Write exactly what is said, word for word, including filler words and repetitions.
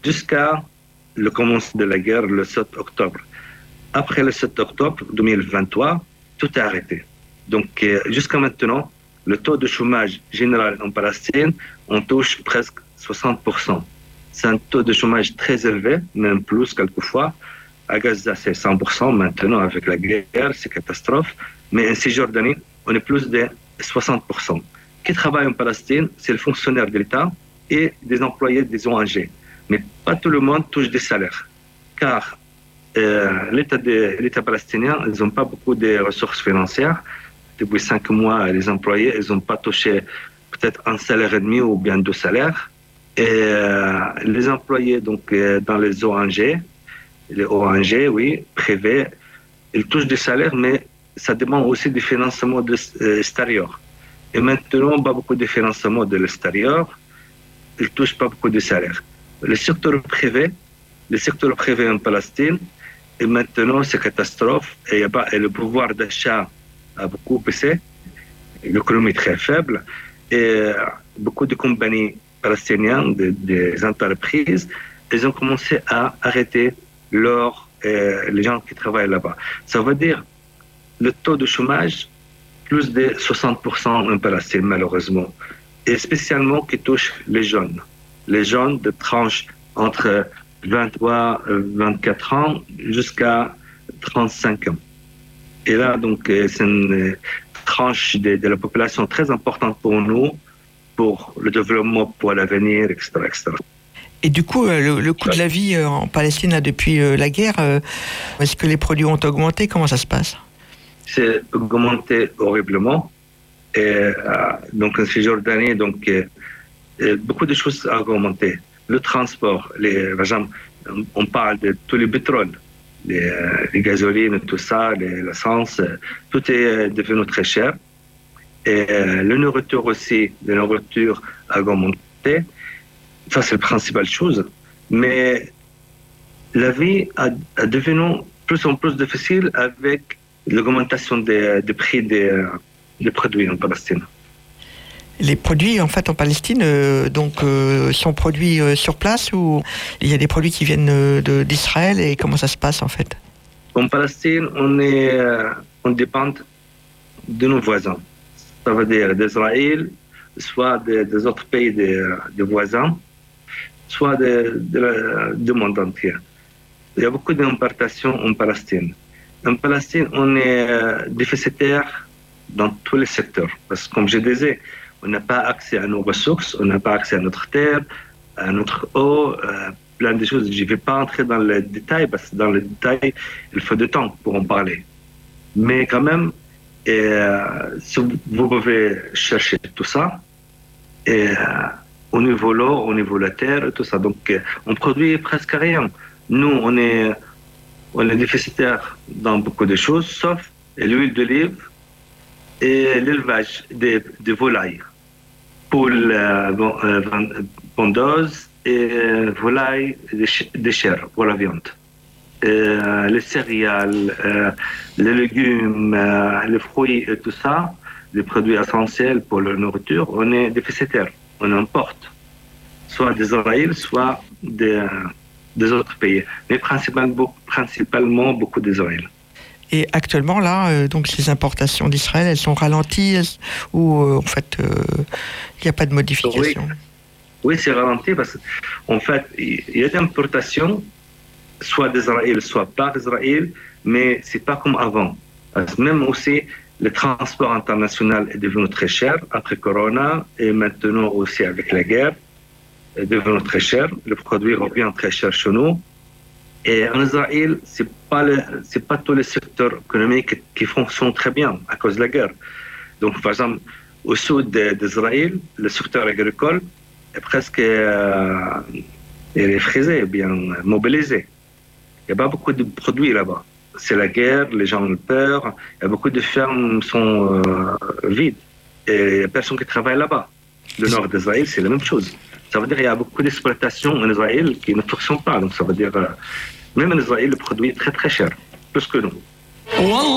jusqu'à le commencement de la guerre le sept octobre. Après le sept octobre deux mille vingt-trois, tout est arrêté. Donc, euh, jusqu'à maintenant, le taux de chômage général en Palestine, on touche presque soixante pour cent. C'est un taux de chômage très élevé, même plus quelquefois. À Gaza, c'est cent pour cent maintenant avec la guerre, c'est catastrophe. Mais en Cisjordanie, on est plus de soixante pour cent. Qui travaille en Palestine, c'est le fonctionnaire de l'État et des employés des O N G. Mais pas tout le monde touche des salaires. Car euh, l'État, de, l'État palestinien, ils n'ont pas beaucoup de ressources financières. Depuis cinq mois, les employés, ils n'ont pas touché peut-être un salaire et demi ou bien deux salaires. Et euh, les employés donc, euh, dans les O N G, les O N G, oui, privés, ils touchent des salaires, mais ça demande aussi du financement de l'extérieur. Et maintenant, pas beaucoup de financement de l'extérieur, ils ne touchent pas beaucoup de salaires. Le secteur privé, le secteur privé en Palestine, et maintenant, c'est catastrophe, et, y a pas, et le pouvoir d'achat a beaucoup baissé, l'économie est très faible, et beaucoup de compagnies palestiniennes, des, des entreprises, elles ont commencé à arrêter leur, euh, les gens qui travaillent là-bas. Ça veut dire le taux de chômage, plus de soixante pour cent en Palestine, malheureusement, et spécialement qui touche les jeunes. Les jeunes de tranche entre vingt-trois, vingt-quatre ans jusqu'à trente-cinq ans. Et là, donc, c'est une tranche de, de la population très importante pour nous, pour le développement, pour l'avenir, et cetera, et cetera. Et du coup, le, le coût de la vie en Palestine là, depuis la guerre, est-ce que les produits ont augmenté? Comment ça se passe? C'est augmenté horriblement. Et, euh, donc, en Cisjordanie, donc, euh, beaucoup de choses ont augmenté. Le transport, les, par exemple, on parle de tous les pétroles, les, les gasolines, tout ça, les, l'essence, tout est devenu très cher. Et euh, la nourriture aussi, la nourriture a augmenté. Ça, c'est la principale chose. Mais la vie a, a devenu plus en plus difficile avec l'augmentation des, des prix des, des produits en Palestine. Les produits, en fait, en Palestine, euh, donc, euh, sont produits euh, sur place ou il y a des produits qui viennent euh, de, d'Israël et comment ça se passe, en fait? En Palestine, on, est, euh, on dépend de nos voisins. Ça veut dire d'Israël, soit des, des autres pays des, des voisins, soit de, de la, du monde entier. Il y a beaucoup d'importations en Palestine. En Palestine, on est euh, déficitaire dans tous les secteurs. Parce que, comme je disais, on n'a pas accès à nos ressources, on n'a pas accès à notre terre, à notre eau, euh, plein de choses. Je ne vais pas entrer dans les détails, parce que dans les détails, il faut du temps pour en parler. Mais quand même, euh, si vous pouvez chercher tout ça, et, euh, au niveau de l'eau, au niveau de la terre, tout ça. Donc, euh, on produit presque rien. Nous, on est, on est déficitaire dans beaucoup de choses, sauf l'huile d'olive et l'élevage des, des volailles. Poules euh, pondeuses et volailles de chair pour la viande. Euh, les céréales, euh, les légumes, euh, les fruits et tout ça, les produits essentiels pour la nourriture, on est déficitaire. On importe, soit d'Israël, soit des, des autres pays, mais principalement, principalement beaucoup d'Israël. Et actuellement, là, euh, donc ces importations d'Israël, elles sont ralenties elles, ou euh, en fait, il euh, n'y a pas de modification? Oui, oui c'est ralenti parce qu'en fait, il y a des importations, soit d'Israël, soit par Israël, mais c'est pas comme avant. Parce que même aussi, le transport international est devenu très cher après Corona et maintenant aussi avec la guerre, est devenu très cher. Le produit revient très cher chez nous. Et en Israël, ce n'est pas, pas tous les secteurs économiques qui fonctionnent très bien à cause de la guerre. Donc, par exemple, au sud d'Israël, le secteur agricole est presque euh, est frisé, bien mobilisé. Il n'y a pas beaucoup de produits là-bas. C'est la guerre, les gens ont peur, il y a beaucoup de fermes qui sont euh, vides et il n'y a personne qui travaille là-bas. Le nord d'Israël, c'est la même chose. Ça veut dire qu'il y a beaucoup d'exploitations en Israël qui ne fonctionnent pas. Donc ça veut dire, euh, même en Israël, le produit est très très cher, plus que nous.